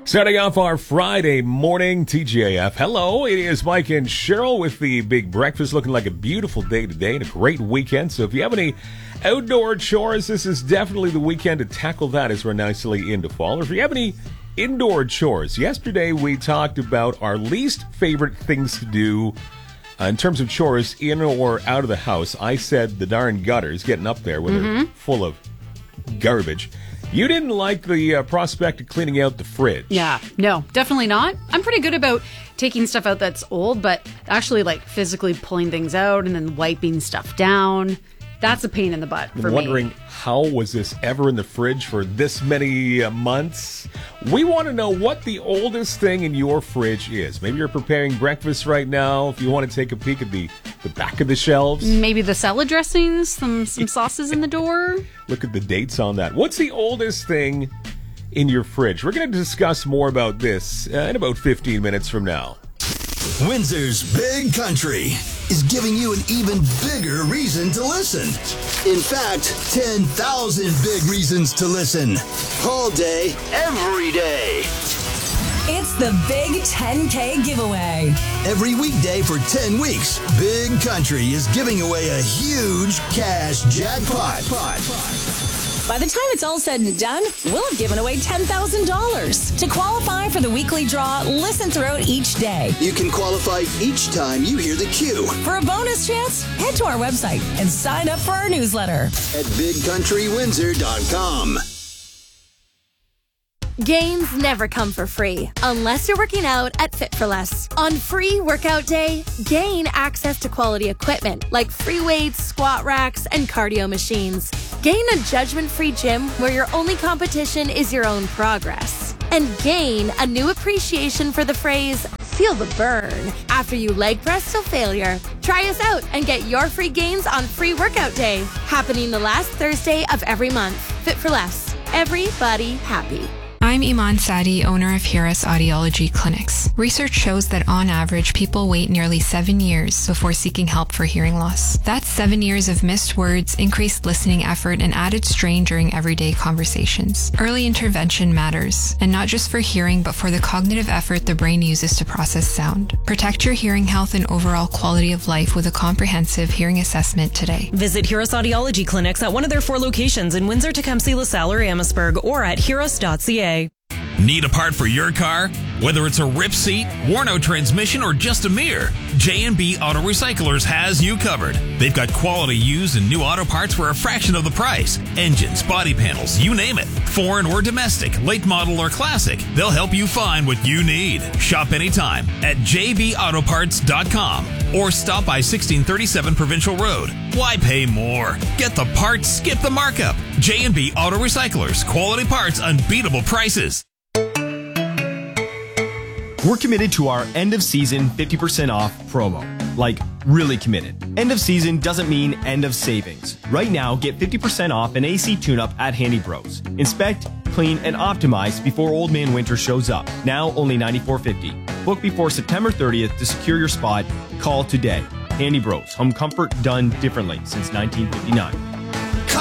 Starting off our Friday morning, TGIF. Hello, it is Mike and Cheryl with the big breakfast. Looking like a beautiful day today and a great weekend. So if you have any outdoor chores, this is definitely the weekend to tackle that as we're nicely into fall. Or if you have any indoor chores, yesterday we talked about our least favorite things to do in terms of chores in or out of the house. I said the darn gutters, getting up there when they're full of garbage. You didn't like the prospect of cleaning out the fridge. Yeah, no, definitely not. I'm pretty good about taking stuff out that's old, but actually like physically pulling things out and then wiping stuff down, that's a pain in the butt for me. I'm wondering, how was this ever in the fridge for this many months? We want to know what the oldest thing in your fridge is. Maybe you're preparing breakfast right now. If you want to take a peek at the back of the shelves. Maybe the salad dressings, some sauces in the door. Look at the dates on that. What's the oldest thing in your fridge? We're going to discuss more about this in about 15 minutes from now. Windsor's Big Country is giving you an even bigger reason to listen. In fact, 10,000 big reasons to listen. All day, every day. It's the Big 10K giveaway. Every weekday for 10 weeks, Big Country is giving away a huge cash jackpot. By the time it's all said and done, we'll have given away $10,000. To qualify for the weekly draw, listen throughout each day. You can qualify each time you hear the cue. For a bonus chance, head to our website and sign up for our newsletter at BigCountryWindsor.com. Gains never come for free, unless you're working out at Fit for Less. On Free Workout Day, gain access to quality equipment like free weights, squat racks, and cardio machines. Gain a judgment-free gym where your only competition is your own progress. And gain a new appreciation for the phrase, feel the burn, after you leg press till failure. Try us out and get your free gains on Free Workout Day, happening the last Thursday of every month. Fit for Less. Everybody happy. I'm Iman Sadi, owner of Hiras Audiology Clinics. Research shows that on average, people wait nearly 7 years before seeking help for hearing loss. That's 7 years of missed words, increased listening effort, and added strain during everyday conversations. Early intervention matters, and not just for hearing, but for the cognitive effort the brain uses to process sound. Protect your hearing health and overall quality of life with a comprehensive hearing assessment today. Visit Hiras Audiology Clinics at one of their 4 locations in Windsor, Tecumseh, LaSalle, or Amherstburg, or at hiras.ca. Need a part for your car? Whether it's a rip seat, worn out transmission, or just a mirror, J&B Auto Recyclers has you covered. They've got quality used and new auto parts for a fraction of the price. Engines, body panels, you name it. Foreign or domestic, late model or classic, they'll help you find what you need. Shop anytime at jbautoparts.com or stop by 1637 Provincial Road. Why pay more? Get the parts, skip the markup. J&B Auto Recyclers, quality parts, unbeatable prices. We're committed to our end of season 50% off promo. Like, really committed. End of season doesn't mean end of savings. Right now, get 50% off an AC tune-up at Handy Bros. Inspect, clean, and optimize before Old Man Winter shows up. Now only $94.50. Book before September 30th to secure your spot. Call today. Handy Bros. Home comfort done differently since 1959.